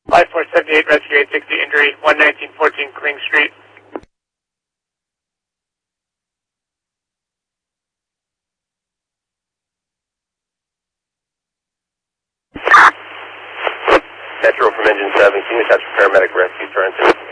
Flight 478, rescue 860, injury 11914 Kling Street. Metro from engine 7, can you attach a paramedic rescue turn to